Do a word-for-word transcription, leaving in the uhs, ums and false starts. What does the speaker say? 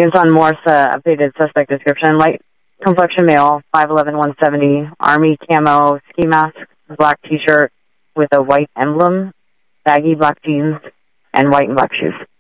Against on Morse, uh, updated suspect description, light complexion male, five eleven, one seventy, army camo, ski mask, black t-shirt with a white emblem, baggy black jeans, and white and black shoes.